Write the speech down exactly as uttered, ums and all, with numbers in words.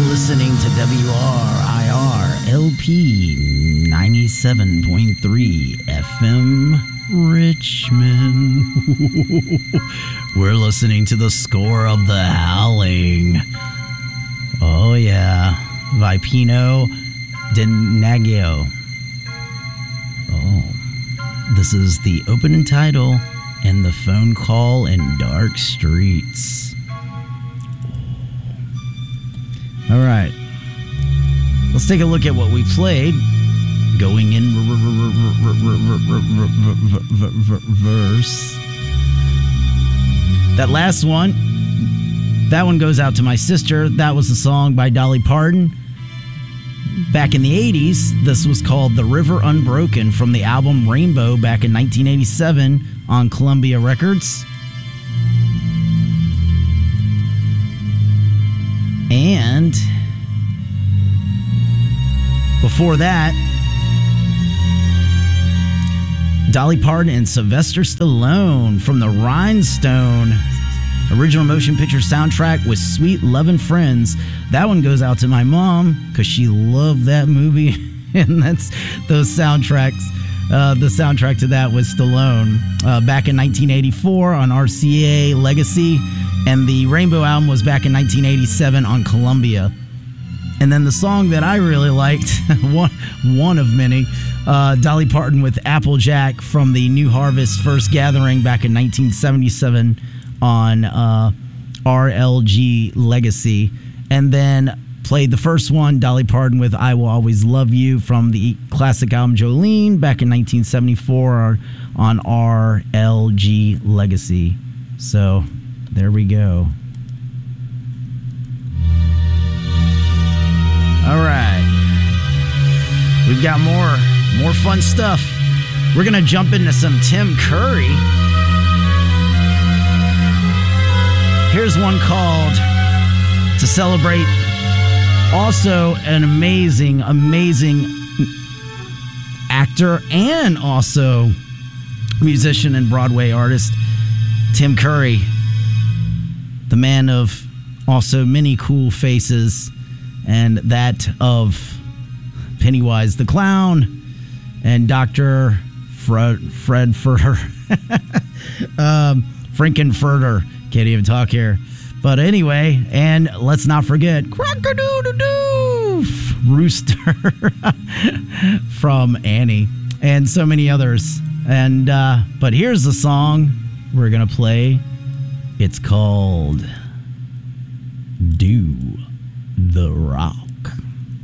listening to W R I R L P ninety-seven point three F M Richmond. We're listening to the score of The Howling. Oh yeah, by Pino Donaggio. Oh, this is the opening title and the phone call in Dark Streets. All right, let's take a look at what we played. Going in verse. That last one, that one goes out to my sister. That was a song by Dolly Parton. Back in the eighties, this was called The River Unbroken from the album Rainbow back in nineteen eighty-seven on Columbia Records. And before that, Dolly Parton and Sylvester Stallone from the Rhinestone original motion picture soundtrack with Sweet Lovin' Friends. That one goes out to my mom because she loved that movie. And that's those soundtracks. Uh, the soundtrack to that was Stallone uh, back in nineteen eighty-four on R C A Legacy. And the Rainbow album was back in nineteen eighty-seven on Columbia. And then the song that I really liked, one, one of many, uh, Dolly Parton with Applejack from the New Harvest First Gathering back in nineteen seventy-seven on uh, R L G Legacy. And then played the first one, Dolly Parton with I Will Always Love You from the classic album Jolene back in nineteen seventy-four on R L G Legacy. So there we go. All right. We've got more, more fun stuff. We're going to jump into some Tim Curry. Here's one called To Celebrate. Also an amazing, amazing actor and also musician and Broadway artist, Tim Curry. The man of also many cool faces, and that of Pennywise the Clown and Doctor Fred, Fred Furter. um, Frankenfurter. Can't even talk here. But anyway, and let's not forget Crock-a-doo-doo-doo, Rooster from Annie, and so many others. And uh, but here's the song we're gonna play. It's called Do the Rock.